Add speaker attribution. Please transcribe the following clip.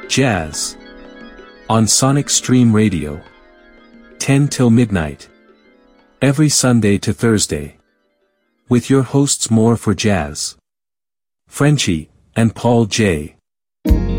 Speaker 1: Jazz. On Sonic Stream Radio. 10 till midnight. Every Sunday to Thursday. With your hosts More for Jazz, Frenchie, and Paul J.